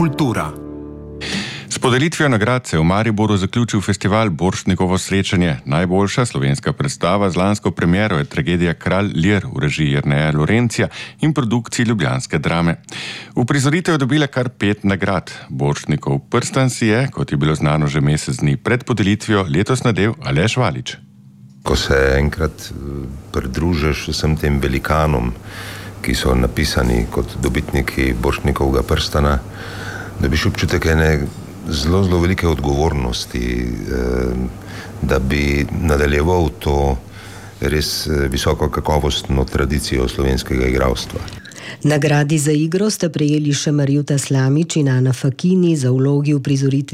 Kultura. S podelitvijo nagrad se je v Mariboru zaključil festival Borštnikovo srečanje. Najboljša slovenska predstava z lansko premiero je tragedija Kralj Lear v režiji Jerneja Lorencija in produkciji ljubljanske drame. Uprizoritev je dobila kar 5 nagrad. Borštnikov prstan si je, kot je bilo znano že mesec dni pred podelitvijo, letos nadel Aleš Valič. Ko se enkrat pridružiš vsem tem velikanom, ki so napisani kot dobitniki Borštnikovega prstana, dobiš občutek ene zelo velike odgovornosti, da bi nadaljeval to res visoko kakovostno tradicijo slovenskega igralstva. Nagradi za igro sta prejeli še Marjuta Slamič in Ana Fakini za vlogi v prizoritvi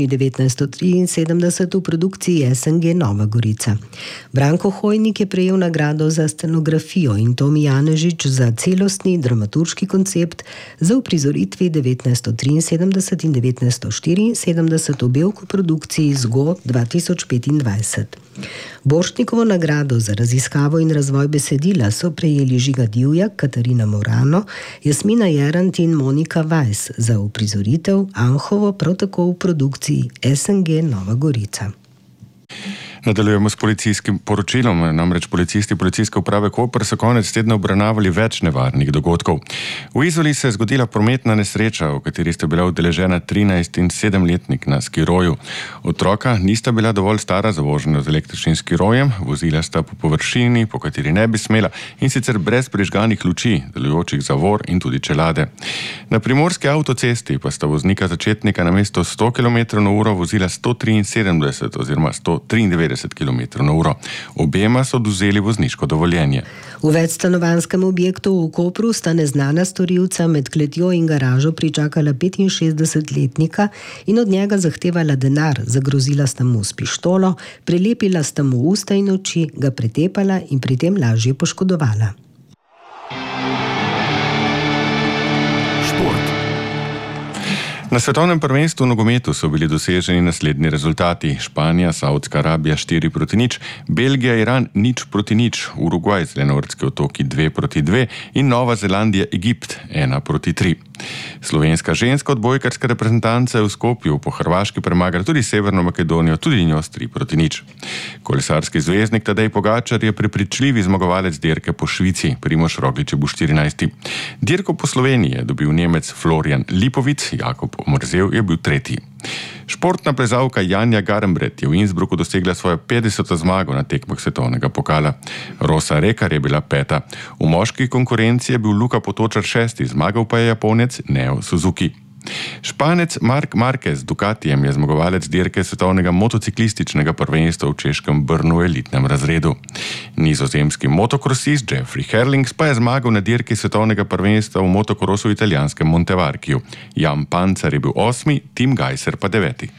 1973 v produkciji SNG Nova Gorica. Branko Hojnik je prejel nagrado za scenografijo in Tomi Janežič za celostni dramaturški koncept za v prizoritvi 1973 in 1974 v Bevku produkciji Zgo 2025. Borštnikovo nagrado za raziskavo in razvoj besedila so prejeli Žiga Divjak, Katarina Morano, Jasmina Jerant in Monika Weiss za uprizoritev Anhovo prav tako v produkciji SNG Nova Gorica. Nadaljujemo s policijskim poročilom. Namreč policisti Policijske uprave Koper so konec tedna obravnavali več nevarnih dogodkov. V Izoli se je zgodila prometna nesreča, v kateri sta bila udeležena 13 in 7-letnik na skiroju. Otroka nista bila dovolj stara za vožnjo z električnim skirojem, vozila sta po površini, po kateri ne bi smela, in sicer brez prižganih luči, delujočih zavor in tudi čelade. Na primorski avtocesti pa sta voznika začetnika namesto 100 km/h vozila 173 oziroma 193 km/h. Obema so odvzeli vozniško dovoljenje. V večstanovanjskem objektu v Kopru sta neznana storilca med kletjo in garažo pričakala 65-letnika in od njega zahtevala denar, zagrozila sta mu s pištolo, prilepila sta mu usta in oči, ga pretepala in pri tem lažje poškodovala. Na svetovnem prvenstvu v nogometu so bili doseženi naslednji rezultati. Španija, Saudska Arabija 4-0, Belgija, Iran 0-0, Urugvaj, Zelenortski otoki 2-2 in Nova Zelandija, Egipt 1-3. Slovenska ženska odbojkarska reprezentanca je v Skopju po Hrvaški premagala tudi Severno Makedonijo, tudi njo s 3-0. Kolesarski zvezdnik Tadej Pogačar je prepričljivi zmagovalec dirke po Švici, Primož Roglič je bil 14. Dirko po Sloveniji je dobil Nemec Florian Lipovic, Jakob Omrzel je bil 3. Športna plezalka Janja Garnbret je v Innsbrucku dosegla svojo 50. zmago na tekmah svetovnega pokala. Rosa Rekar je bila 5. V moški konkurenci je bil Luka Potočar 6., zmagal pa je Japonec Neo Suzuki. Španec Marc Marquez z Ducatijem je zmagovalec dirke svetovnega motociklističnega prvenstva v češkem Brnu v elitnem razredu. Nizozemski motokrosist Jeffrey Herlings pa je zmagal na dirki svetovnega prvenstva v motokrosu v italijanskem Montevarkiju. Jan Pancar je bil 8., Tim Gajser pa 9.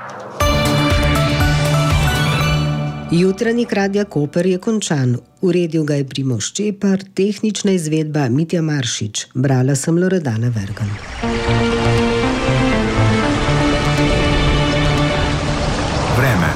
Jutranji Radija Koper je končan. Uredil ga je Primož Čepar, tehnična izvedba Mitja Maršič. Brala sem Loredana Vergan. Vreme.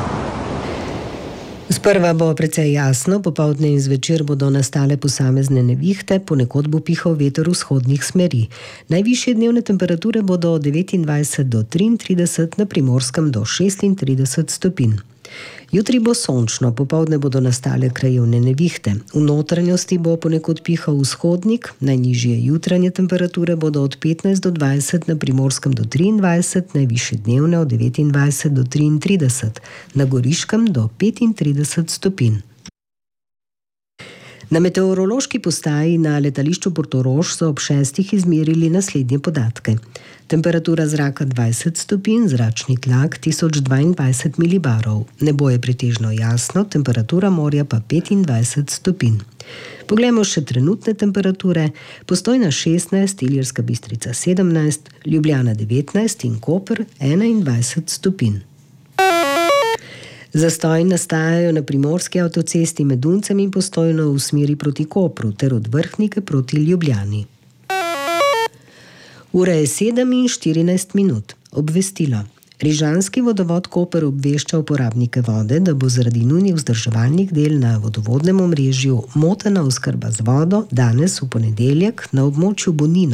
Sprva bo precej jasno, popoldne in zvečer bodo nastale posamezne nevihte, ponekod bo pihal veter vzhodnih smeri. Najvišje dnevne temperature bodo od 29 do 33, na Primorskem do 36 stopinj. Jutri bo sončno, popoldne bodo nastale krajevne nevihte. V notranjosti bo ponekod pihal vzhodnik, najnižje jutranje temperature bodo od 15 do 20, na Primorskem do 23, najvišje dnevne od 29 do 33, na Goriškem do 35 stopinj. Na meteorološki postaji na letališču Portorož so ob 6. izmerili naslednje podatke. Temperatura zraka 20 stopinj, zračni tlak 1022 milibarov. Nebo je pretežno jasno, temperatura morja pa 25 stopinj. Poglejmo še trenutne temperature. Postojna 16, Ilirska Bistrica 17, Ljubljana 19 in Koper 21 stopinj. Zastoji nastajajo na primorski avtocesti med Duncem in Postojno v smeri proti Kopru ter od Vrhnike proti Ljubljani. Ura je 7:14. Obvestilo. Rižanski vodovod Koper obvešča uporabnike vode, da bo zaradi nujnih vzdrževalnih del na vodovodnem omrežju motena oskrba z vodo danes v ponedeljek na območju Bonina.